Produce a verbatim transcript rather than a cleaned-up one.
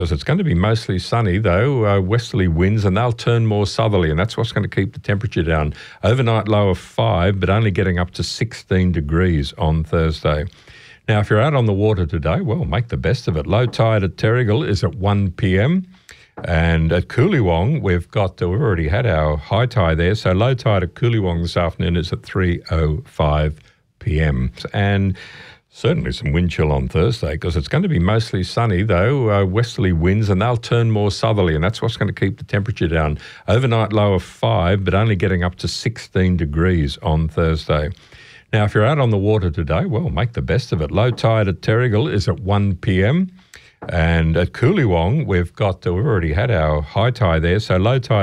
Because it's going to be mostly sunny, though, uh, westerly winds, and they'll turn more southerly, and that's what's going to keep the temperature down. Overnight low of five, but only getting up to sixteen degrees on Thursday. Now, if you're out on the water today, well, make the best of it. Low tide at Terrigal is at one p.m. And at Coolewong, we've got, uh, we've already had our high tide there, so low tide at Coolewong this afternoon is at three oh five p.m. And certainly some wind chill on Thursday because it's going to be mostly sunny, though, uh, westerly winds, and they'll turn more southerly, and that's what's going to keep the temperature down. Overnight low of five, but only getting up to sixteen degrees on Thursday. Now, if you're out on the water today, well, make the best of it. Low tide at Terrigal is at one p.m. And at Coolewong, we've got, uh, we've already had our high tide there, so low tide